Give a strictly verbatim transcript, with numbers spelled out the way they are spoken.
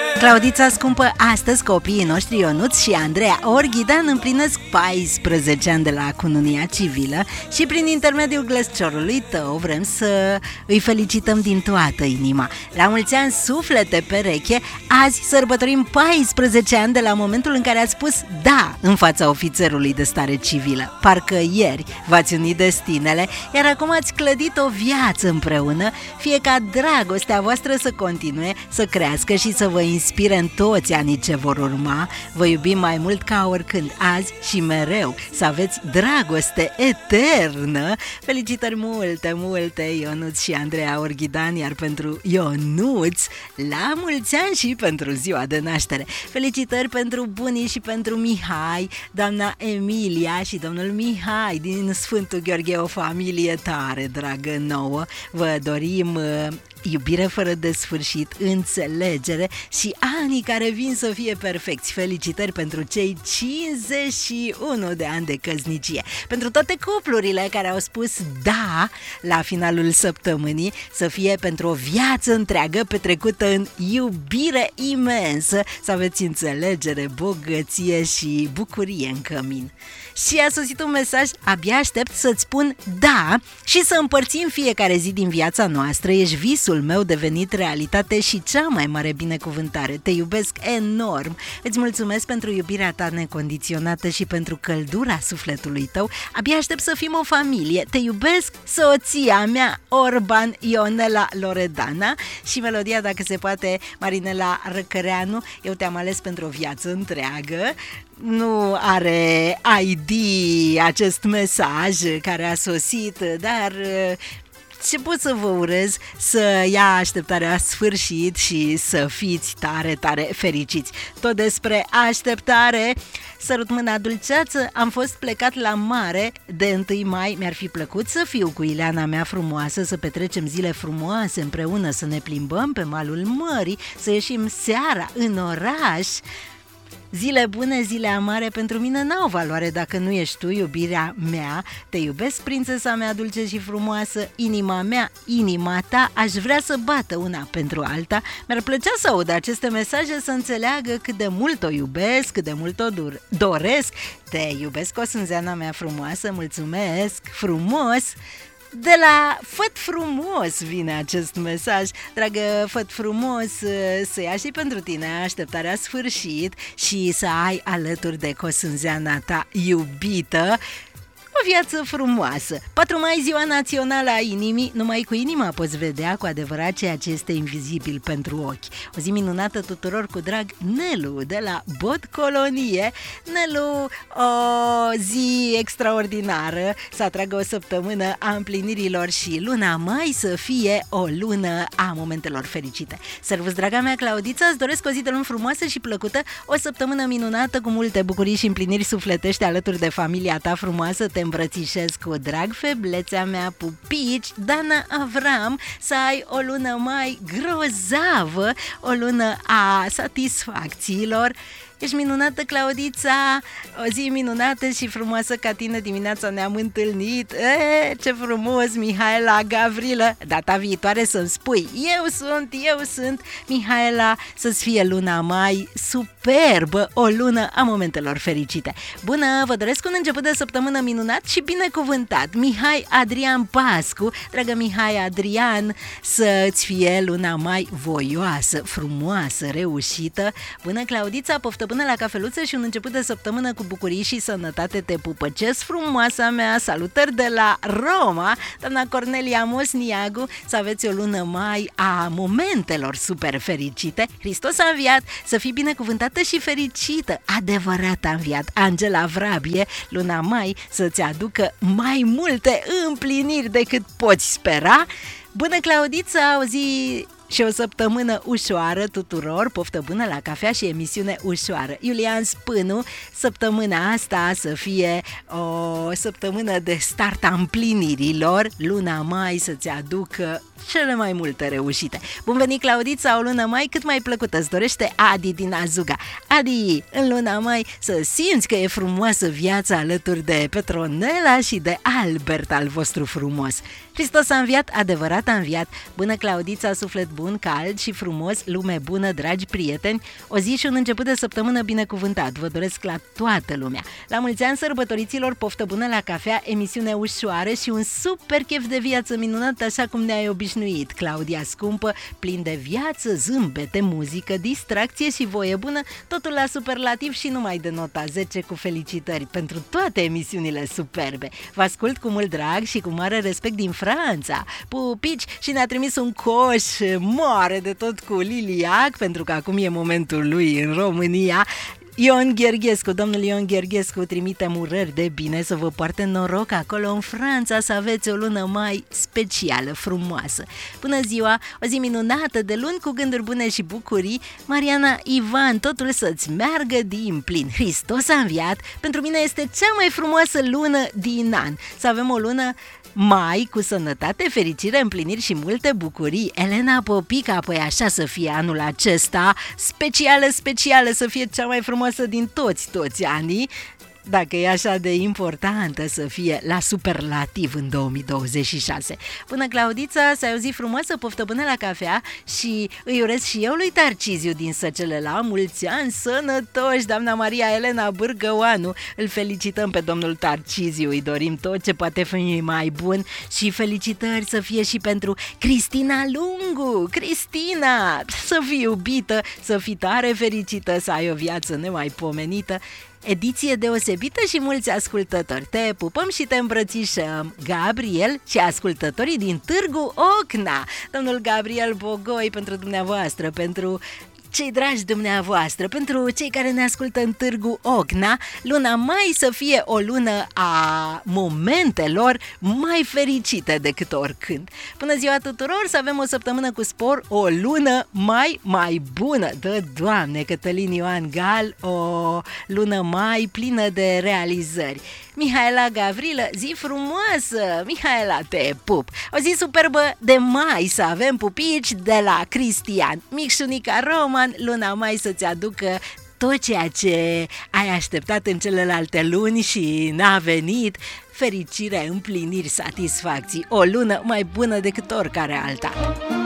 Claudița scumpă, astăzi copiii noștri Ionuț și Andreea Orghidan împlinesc paisprezece ani de la cununia civilă și prin intermediul glăsciorului tău vrem să îi felicităm din toată inima. La mulți ani, suflete pereche, azi sărbătorim paisprezece ani de la momentul în care ați spus da în fața ofițerului de stare civilă. Parcă ieri v-ați unit destinele, iar acum ați clădit o viață împreună, fie ca dragostea voastră să continue, să crească și să vă inspire în toți anii ce vor urma. Vă iubim mai mult ca oricând, azi și mereu, să aveți dragoste eternă. Felicitări multe, multe, Ionuț și Andreea Orghidan, iar pentru Ionuț, la mulți ani și pentru ziua de naștere. Felicitări pentru bunii și pentru Mihai, doamna Emilia și domnul Mihai din Sfântul Gheorghe, o familie tare dragă nouă. Vă dorim uh, iubire fără de sfârșit, înțelegere și anii care vin să fie perfecți. Felicitări pentru cei cincizeci și unu de ani de căsnicie. Pentru toate cuplurile care au spus da la finalul săptămânii, să fie pentru o viață întreagă petrecută în iubire imensă, să aveți înțelegere, bogăție și bucurie în cămin. Și a sosit un mesaj: abia aștept să-ți spun da și să împărțim fiecare zi din viața noastră. Ești visul meu devenit realitate și cea mai mare binecuvântare. Te iubesc enorm. Îți mulțumesc pentru iubirea ta necondiționată și pentru căldura sufletului tău. Abia aștept să fim o familie. Te iubesc, soția mea, Orban Ionela Loredana. Și melodia, dacă se poate, Marinela Răcăreanu. Eu te-am ales pentru o viață întreagă. Nu are I D acest mesaj care a sosit, dar ce pot să vă urez? Să ia așteptarea sfârșit și să fiți tare, tare fericiți. Tot despre așteptare, sărut mâna dulceață, am fost plecat la mare de întâi mai, mi-ar fi plăcut să fiu cu Ileana mea frumoasă, să petrecem zile frumoase împreună, să ne plimbăm pe malul mării, să ieșim seara în oraș. Zile bune, zile amare pentru mine n-au valoare dacă nu ești tu, iubirea mea. Te iubesc, prințesa mea dulce și frumoasă, inima mea, inima ta, aș vrea să bată una pentru alta. Mi-ar plăcea să aud aceste mesaje, să înțeleagă cât de mult o iubesc, cât de mult o doresc. Te iubesc, o sânzeana mea frumoasă, mulțumesc, frumos! De la Făt Frumos vine acest mesaj. Dragă Făt Frumos, să ia și pentru tine așteptarea sfârșit și să ai alături de cosânzeana ta iubită o viață frumoasă. patru mai, ziua națională a inimii. Numai cu inima poți vedea cu adevărat ceea ce este invizibil pentru ochi. O zi minunată tuturor, cu drag, Nelu de la Bot Colonie. Nelu, o zi extraordinară, să atragă o săptămână a împlinirilor și luna mai să fie o lună a momentelor fericite. Servus, draga mea Claudița, îți doresc o zi de luni frumoasă și plăcută, o săptămână minunată cu multe bucurii și împliniri sufletești alături de familia ta frumoasă. Te îmbrățișez cu drag, feblețea mea, pupici, Dana Avram, să ai o lună mai grozavă, o lună a satisfacțiilor. Ești minunată, Claudița, o zi minunată și frumoasă ca tine, dimineața ne-am întâlnit. E, ce frumos, Mihaela Gavrilă, data viitoare să-mi spui, eu sunt, eu sunt, Mihaela, să-ți fie luna mai superbă, o lună a momentelor fericite. Bună, vă doresc un început de săptămână minunat și binecuvântat. Mihai Adrian Pascu, dragă Mihai Adrian, să-ți fie luna mai voioasă, frumoasă, reușită. Bună, Claudița, poftă până la cafeluță și un început de săptămână cu bucurii și sănătate. Te pupăcesc, frumoasa mea, salutări de la Roma, doamna Cornelia Mosniagu, să aveți o lună mai a momentelor super fericite. Hristos a înviat, să fii binecuvântată și fericită, adevărat a înviat. Angela Vrabie, luna mai să-ți aducă mai multe împliniri decât poți spera. Bună, Claudița, o zi și o săptămână ușoară tuturor, poftă bună la cafea și emisiune ușoară. Iulian Spânu, săptămâna asta să fie o săptămână de start a împlinirilor, luna mai să-ți aducă cele mai multe reușite. Bun venit, Claudița, o lună mai cât mai plăcută, îți dorește Adi din Azuga. Adi, în luna mai să simți că e frumoasă viața alături de Petronela și de Albert al vostru frumos. Hristos a înviat, adevărat a înviat. Bună, Claudița, suflet bun, cald și frumos, lume bună, dragi prieteni, o zi și un început de săptămână binecuvântat. Vă doresc la toată lumea. La mulți ani sărbătoriților, poftă bună la cafea, emisiune ușoară și un super chef de viață minunat, așa cum ne-ai obișnuit. Claudia scumpă, plin de viață, zâmbete, muzică, distracție și voie bună, totul la superlativ și numai de nota zece, cu felicitări pentru toate emisiunile superbe. Vă ascult cu mult drag și cu mare respect din Franța. Pupici, și ne-a trimis un coș mare de tot cu liliac, pentru că acum e momentul lui în România. Ion Gherghescu, domnul Ion Gherghescu trimite urări de bine, să vă poarte noroc acolo în Franța, să aveți o lună mai specială, frumoasă. Bună ziua, o zi minunată de luni cu gânduri bune și bucurii. Mariana Ivan, totul să-ți meargă din plin. Hristos a înviat, pentru mine este cea mai frumoasă lună din an. Să avem o lună mai cu sănătate, fericire, împliniri și multe bucurii. Elena Popica, păi așa să fie anul acesta, specială, specială, să fie cea mai frumoasă din toți, toți anii. Dacă e așa de importantă să fie la superlativ în două mii douăzeci și șase. Bună, Claudița, să ai o zi frumoasă, poftă bună la cafea și îi urez și eu lui Tarciziu din Săcele la mulți ani sănătoși, doamna Maria Elena Bârgăoanu. Îl felicităm pe domnul Tarciziu, îi dorim tot ce poate fi mai bun și felicitări să fie și pentru Cristina Lungu. Cristina, să fii iubită, să fii tare fericită, să ai o viață nemaipomenită. Ediție deosebită și mulți ascultători. Te pupăm și te îmbrățișăm. Gabriel și ascultătorii din Târgu Ocna. Domnul Gabriel Bogoi, pentru dumneavoastră, pentru cei dragi dumneavoastră, pentru cei care ne ascultă în Târgu Ocna, luna mai să fie o lună a momentelor mai fericite decât oricând. Bună ziua tuturor, să avem o săptămână cu spor, o lună mai, mai bună. Dă, Doamne, Cătălin Ioan Gal, o lună mai plină de realizări. Mihaela Gavrilă, zi frumoasă! Mihaela, te pup! O zi superbă de mai să avem, pupici, de la Cristian. Micșunica Roman, luna mai să-ți aducă tot ceea ce ai așteptat în celelalte luni și n-a venit. Fericire, împliniri, satisfacții. O lună mai bună decât oricare alta.